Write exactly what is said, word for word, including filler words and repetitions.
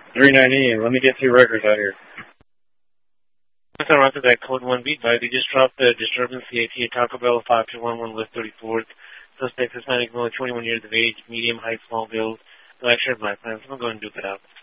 three ninety, and let me get two records out here. That's on to that code one beat by. They just dropped the disturbance C A T at Taco Bell five two one one West thirty-fourth. Suspect Hispanic, only twenty-one years of age, medium height, small build, black shirt, black pants. I'm going to go and duke it out.